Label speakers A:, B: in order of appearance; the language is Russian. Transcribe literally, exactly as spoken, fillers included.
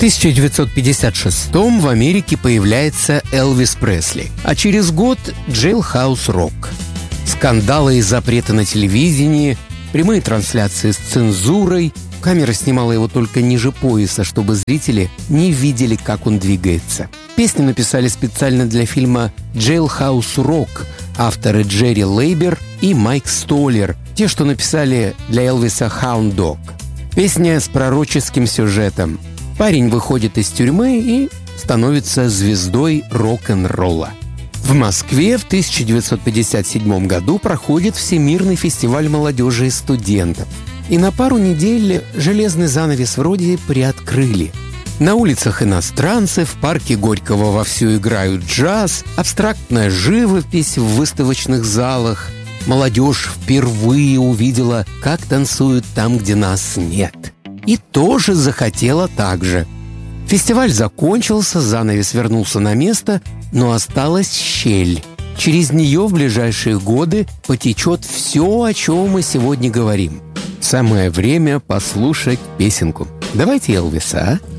A: тысяча девятьсот пятьдесят шестом в Америке появляется Элвис Пресли, а через год Jailhouse Rock. Скандалы и запреты на телевидении, прямые трансляции с цензурой. Камера снимала его только ниже пояса, чтобы зрители не видели, как он двигается. Песни написали специально для фильма «Jailhouse Rock» авторы Джерри Лейбер и Майк Столлер, те, что написали для Элвиса «Hound Dog». Песня с пророческим сюжетом. Парень выходит из тюрьмы и становится звездой рок-н-ролла. В Москве в тысяча девятьсот пятьдесят седьмом году проходит Всемирный фестиваль молодежи и студентов. И на пару недель железный занавес вроде приоткрыли. На улицах иностранцы, в парке Горького вовсю играют джаз, абстрактная живопись в выставочных залах. Молодежь впервые увидела, как танцуют там, где нас нет. И тоже захотела так же. Фестиваль закончился, занавес вернулся на место, но осталась щель. Через нее в ближайшие годы потечет все, о чем мы сегодня говорим. Самое время послушать песенку. Давайте Элвиса, а?